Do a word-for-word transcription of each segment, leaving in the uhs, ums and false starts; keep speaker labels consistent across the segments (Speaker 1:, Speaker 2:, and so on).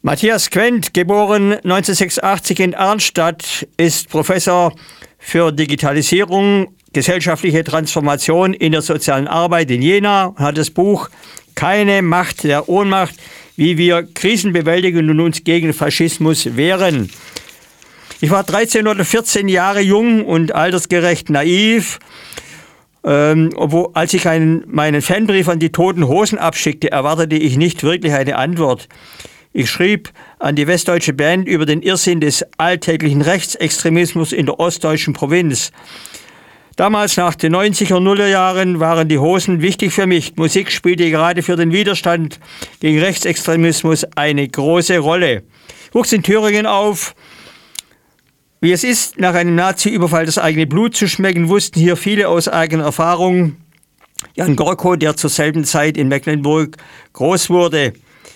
Speaker 1: Matthias Quent, geboren neunzehnhundertsechsundachtzig in Arnstadt, ist Professor für Digitalisierung, gesellschaftliche Transformation in der sozialen Arbeit in Jena, hat das Buch Keine Macht der Ohnmacht, wie wir Krisen bewältigen und uns gegen Faschismus wehren. Ich war dreizehn oder vierzehn Jahre jung und altersgerecht naiv. Ähm, obwohl, als ich einen, meinen Fanbrief an die Toten Hosen abschickte, erwartete ich nicht wirklich eine Antwort. Ich schrieb an die westdeutsche Band über den Irrsinn des alltäglichen Rechtsextremismus in der ostdeutschen Provinz. Damals nach den neunziger und Nuller Jahren waren die Hosen wichtig für mich. Musik spielte gerade für den Widerstand gegen Rechtsextremismus eine große Rolle. Ich wuchs in Thüringen auf. Wie es ist, nach einem Nazi-Überfall das eigene Blut zu schmecken, wussten hier viele aus eigener Erfahrung. Jan Gorko, der zur selben Zeit in Mecklenburg groß wurde,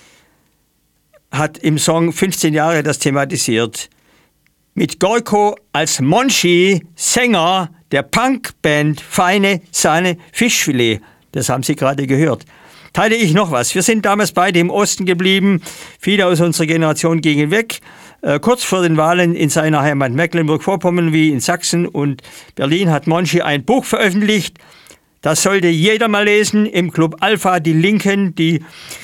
Speaker 1: hat im Song fünfzehn Jahre das thematisiert. Mit Gorko als Monchi, Sänger der Punkband Feine Sahne Fischfilet. Das haben Sie gerade gehört. Teile ich noch was. Wir sind damals beide im Osten geblieben. Viele aus unserer Generation gingen weg. Äh, kurz vor den Wahlen in seiner Heimat Mecklenburg-Vorpommern wie in Sachsen und Berlin hat Monchi ein Buch veröffentlicht. Das sollte jeder mal lesen. Im Club Alpha, die Linken, die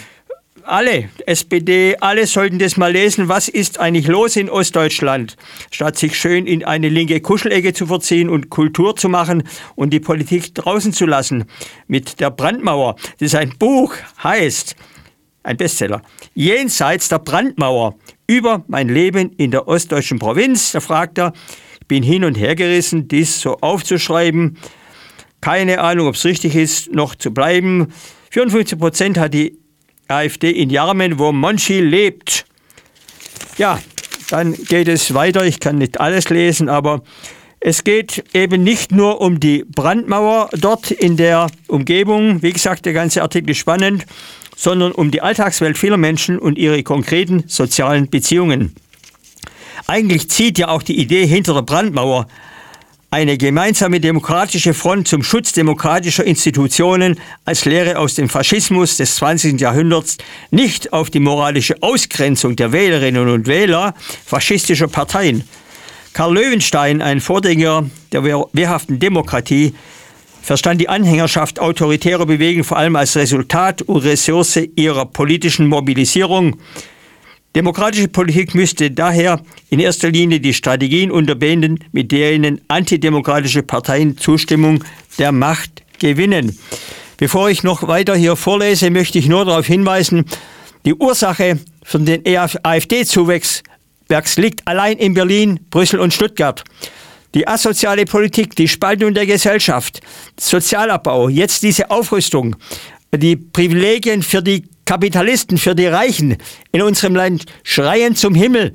Speaker 1: alle, S P D, alle sollten das mal lesen. Was ist eigentlich los in Ostdeutschland? Statt sich schön in eine linke Kuschelecke zu verziehen und Kultur zu machen und die Politik draußen zu lassen. Mit der Brandmauer. Das ist ein Buch, heißt, ein Bestseller, Jenseits der Brandmauer, über mein Leben in der ostdeutschen Provinz. Da fragt er, ich bin hin und her gerissen, dies so aufzuschreiben. Keine Ahnung, ob es richtig ist, noch zu bleiben. vierundfünfzig Prozent hat die AfD in Jarmen, wo Monchi lebt. Ja, dann geht es weiter. Ich kann nicht alles lesen, aber es geht eben nicht nur um die Brandmauer dort in der Umgebung. Wie gesagt, der ganze Artikel ist spannend, sondern um die Alltagswelt vieler Menschen und ihre konkreten sozialen Beziehungen. Eigentlich zieht ja auch die Idee hinter der Brandmauer, eine gemeinsame demokratische Front zum Schutz demokratischer Institutionen als Lehre aus dem Faschismus des zwanzigsten Jahrhunderts, nicht auf die moralische Ausgrenzung der Wählerinnen und Wähler faschistischer Parteien. Karl Löwenstein, ein Vordenker der wehrhaften Demokratie, verstand die Anhängerschaft autoritärer Bewegungen vor allem als Resultat und Ressource ihrer politischen Mobilisierung. Demokratische Politik müsste daher in erster Linie die Strategien unterbinden, mit denen antidemokratische Parteien Zustimmung der Macht gewinnen. Bevor ich noch weiter hier vorlese, möchte ich nur darauf hinweisen, die Ursache für den AfD-Zuwachs liegt allein in Berlin, Brüssel und Stuttgart. Die asoziale Politik, die Spaltung der Gesellschaft, Sozialabbau, jetzt diese Aufrüstung, die Privilegien für die Kapitalisten, für die Reichen in unserem Land schreien zum Himmel.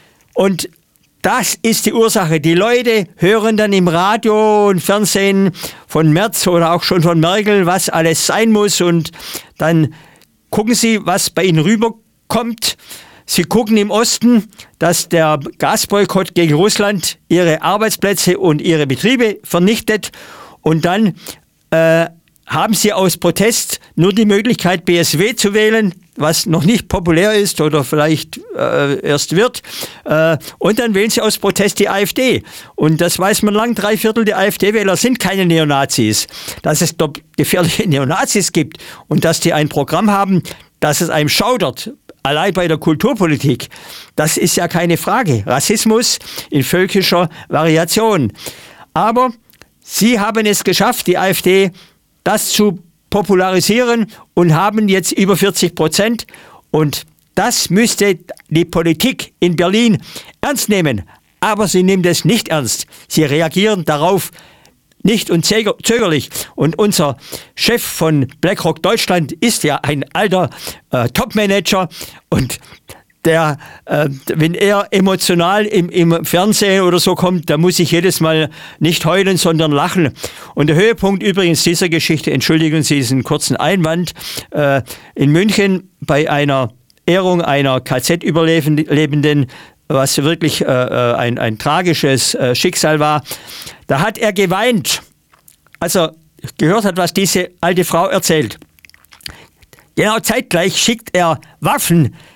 Speaker 1: Und das ist die Ursache. Die Leute hören dann im Radio und Fernsehen von Merz oder auch schon von Merkel, was alles sein muss. Und dann gucken sie, was bei ihnen rüberkommt. Sie gucken im Osten, dass der Gasboykott gegen Russland ihre Arbeitsplätze und ihre Betriebe vernichtet. Und dann äh, haben sie aus Protest nur die Möglichkeit, B S W zu wählen, was noch nicht populär ist oder vielleicht äh, erst wird. Äh, und dann wählen sie aus Protest die AfD. Und das weiß man lang, drei Viertel der AfD-Wähler sind keine Neonazis. Dass es dort gefährliche Neonazis gibt und dass die ein Programm haben, dass es einem schaudert, allein bei der Kulturpolitik, das ist ja keine Frage. Rassismus in völkischer Variation. Aber sie haben es geschafft, die AfD, das zu popularisieren und haben jetzt über vierzig Prozent. Und das müsste die Politik in Berlin ernst nehmen. Aber sie nimmt es nicht ernst. Sie reagieren darauf nicht und zögerlich. Und unser Chef von BlackRock Deutschland ist ja ein alter äh, Topmanager und der, äh, wenn er emotional im, im Fernsehen oder so kommt, da muss ich jedes Mal nicht heulen, sondern lachen. Und der Höhepunkt übrigens dieser Geschichte, entschuldigen Sie diesen kurzen Einwand, äh, in München bei einer Ehrung einer K Z-Überlebenden, was wirklich äh, ein, ein tragisches äh, Schicksal war, da hat er geweint, als er gehört hat, was diese alte Frau erzählt. Genau zeitgleich schickt er Waffen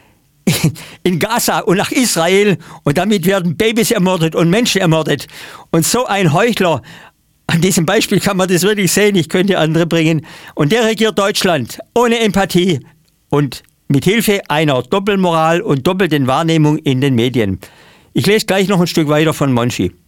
Speaker 1: in Gaza und nach Israel und damit werden Babys ermordet und Menschen ermordet. Und so ein Heuchler, an diesem Beispiel kann man das wirklich sehen, ich könnte andere bringen. Und der regiert Deutschland ohne Empathie und mit Hilfe einer Doppelmoral und doppelten Wahrnehmung in den Medien. Ich lese gleich noch ein Stück weiter von Monchi.